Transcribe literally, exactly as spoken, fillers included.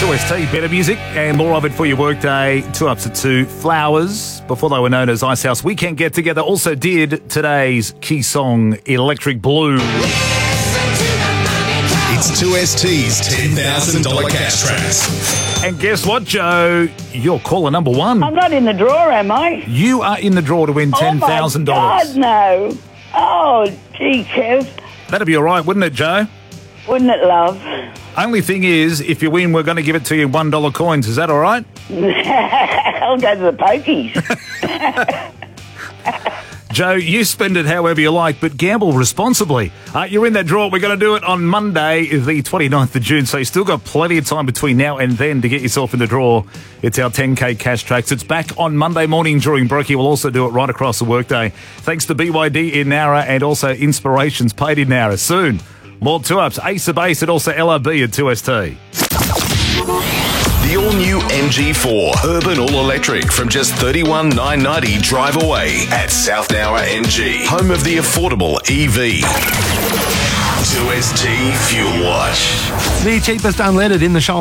two S T, better music and more of it for your workday. Two ups at two. Flowers, before they were known as Ice House Weekend Get Together, also did today's key song, Electric Blue. It's two S T's ten thousand dollars cash tracks. And guess what, Joe? You're caller number one. I'm not in the drawer, am I? You are in the draw to win ten thousand dollars. Oh, my God, no. Oh, gee, Kev. That'd be all right, wouldn't it, Joe? Wouldn't it, love? Only thing is, if you win, we're going to give it to you in one dollar coins. Is that all right? I'll go to the pokies. Joe, you spend it however you like, but gamble responsibly. Uh, you're in that draw. We're going to do it on Monday, the twenty-ninth of June, so you've still got plenty of time between now and then to get yourself in the draw. It's our ten K cash tracks. It's back on Monday morning during Brekkie. We'll also do it right across the workday. Thanks to B Y D in Nowra and also Inspirations Paid in Nowra. Soon, more two-ups. Ace of Base and also L R B at two S T. The all-new M G four Urban All-Electric from just thirty-one thousand nine hundred ninety drive away at South Nowra M G, home of the affordable E V. two S T Fuel Watch. The cheapest unleaded in the show.